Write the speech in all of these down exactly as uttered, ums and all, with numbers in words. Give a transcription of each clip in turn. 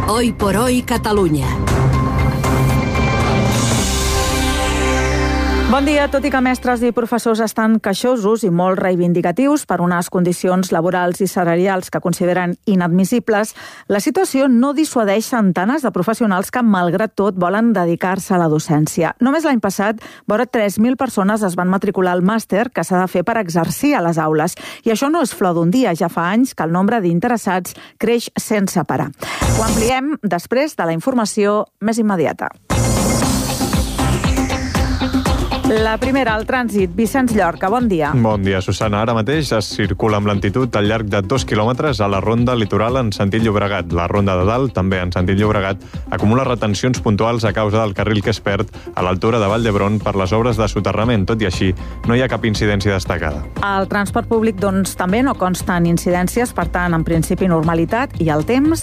Hoy por hoy Catalunya. Bon dia. Tot i que mestres i professors estan queixosos i molt reivindicatius per unes condicions laborals i salarials que consideren inadmissibles, la situació no dissuadeix centenars de professionals que, malgrat tot, volen dedicar-se a la docència. Només l'any passat, vora tres mil persones es van matricular al màster que s'ha de fer per exercir a les aules. I això no és flor d'un dia. Ja fa anys que el nombre d'interessats creix sense parar. Ho ampliem després de la informació més immediata. La primera, al trànsit. Vicenç Llorca, bon dia. Bon dia, Susana. Ara mateix es circula amb lentitud al llarg de dos quilòmetres a la ronda litoral en sentit Llobregat. La ronda de dalt, també en sentit Llobregat, acumula retencions puntuals a causa del carril que es perd a l'altura de Vall d'Hebron per les obres de soterrament. Tot i així, no hi ha cap incidència destacada. Al transport públic, doncs, també no consten incidències, per tant, en principi, normalitat. I el temps?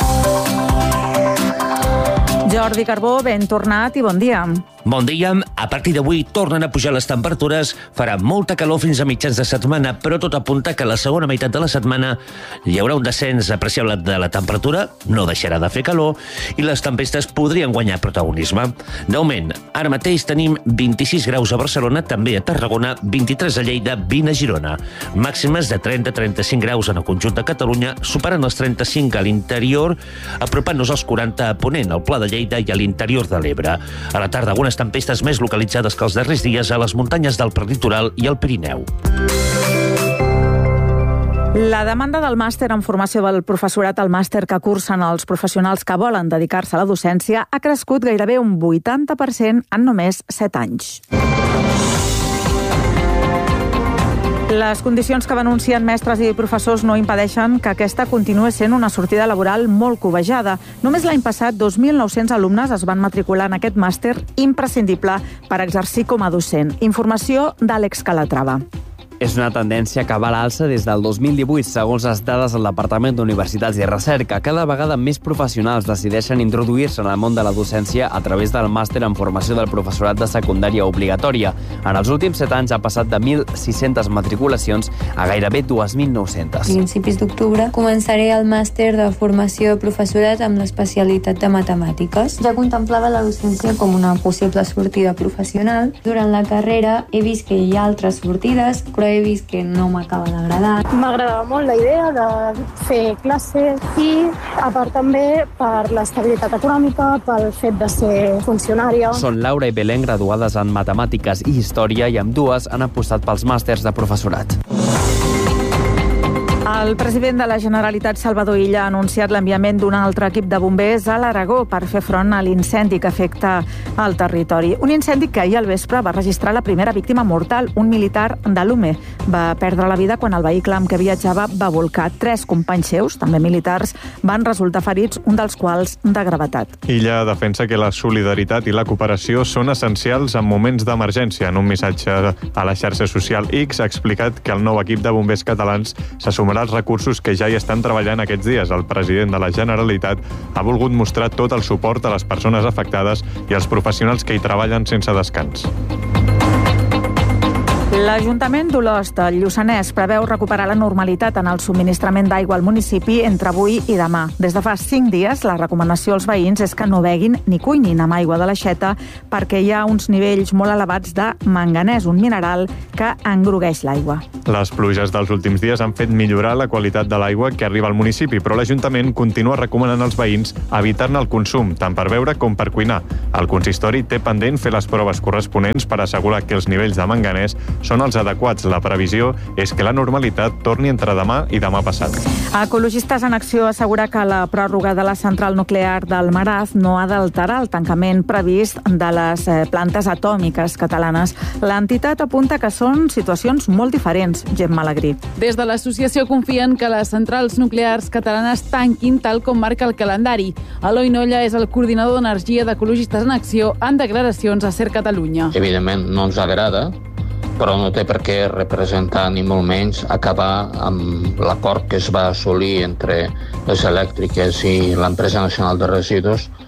Jordi Carbó, ben tornat i bon dia. Bon dia. A partir d'avui tornen a pujar les temperatures. Farà molta calor fins a mitjans de setmana, però tot apunta que a la segona meitat de la setmana hi haurà un descens apreciable de la temperatura, no deixarà de fer calor, i les tempestes podrien guanyar protagonisme. D'augment, ara mateix tenim vint-i-sis graus a Barcelona, també a Tarragona, vint-i-tres a Lleida, vint a Girona. Màximes de trenta a trenta-cinc graus en el conjunt de Catalunya, superant els trenta-cinc a l'interior, apropant-nos als quaranta a Ponent, al Pla de Lleida i a l'interior de l'Ebre. A la tarda, algunes tempestes més localitzades que els darrers dies a les muntanyes del Prelitoral i al Pirineu. La demanda del màster en formació del professorat al màster que cursen els professionals que volen dedicar-se a la docència ha crescut gairebé un vuitanta per cent en només set anys. Les condicions que denuncien mestres i professors no impedeixen que aquesta continuï sent una sortida laboral molt cobejada. Només l'any passat, dos mil nou-cents alumnes es van matricular en aquest màster imprescindible per exercir com a docent. Informació d'Àlex Calatrava. És una tendència que va a l'alça des del dos mil divuit, segons les dades del Departament d'Universitats i Recerca. Cada vegada més professionals decideixen introduir-se en el món de la docència a través del màster en formació del professorat de secundària obligatòria. En els últims set anys ha passat de mil sis-centes matriculacions a gairebé dos mil nou-centes. A principis d'octubre començaré el màster de formació de professorat amb l'especialitat de matemàtiques. Ja contemplava la docència com una possible sortida professional. Durant la carrera he vist que hi ha altres sortides, però he vist que no m'acaba d'agradar. M'agradava molt la idea de fer classes i, a part també, per l'estabilitat econòmica, pel fet de ser funcionària. Són Laura i Belén, graduades en matemàtiques i història, i amb dues han apostat pels màsters de professorat. El president de la Generalitat, Salvador Illa, ha anunciat l'enviament d'un altre equip de bombers a l'Aragó per fer front a l'incendi que afecta el territori. Un incendi que ahir al vespre va registrar la primera víctima mortal, un militar de l'U M E. Va perdre la vida quan el vehicle amb què viatjava va volcar. Tres companys seus, també militars, van resultar ferits, un dels quals de gravetat. Illa defensa que la solidaritat i la cooperació són essencials en moments d'emergència. En un missatge a la xarxa social X ha explicat que el nou equip de bombers catalans s'assumirà els recursos que ja hi estan treballant aquests dies. El president de la Generalitat ha volgut mostrar tot el suport a les persones afectades i als professionals que hi treballen sense descans. L'Ajuntament d'Olost, al Lluçanès, preveu recuperar la normalitat en el subministrament d'aigua al municipi entre avui i demà. Des de fa cinc dies, la recomanació als veïns és que no beguin ni cuinin amb aigua de l'aixeta perquè hi ha uns nivells molt elevats de manganès, un mineral que engrogueix l'aigua. Les pluges dels últims dies han fet millorar la qualitat de l'aigua que arriba al municipi, però l'Ajuntament continua recomanant als veïns evitar-ne el consum, tant per beure com per cuinar. El consistori té pendent fer les proves corresponents per assegurar que els nivells de manganès són els adequats. La previsió és que la normalitat torni entre demà i demà passat. Ecologistes en Acció assegura que la pròrroga de la central nuclear del Maraz no ha d'alterar el tancament previst de les plantes atòmiques catalanes. L'entitat apunta que són situacions molt diferents. Gemma Alegrí. Des de l'associació confien que les centrals nuclears catalanes tanquin tal com marca el calendari. Eloi Nolla és el coordinador d'Energia d'Ecologistes en Acció en declaracions a Ser Catalunya. Evidentment no ens agrada, però no té per què representar ni molt menys acabar amb l'acord que es va assolir entre les elèctriques i l'Empresa Nacional de Residus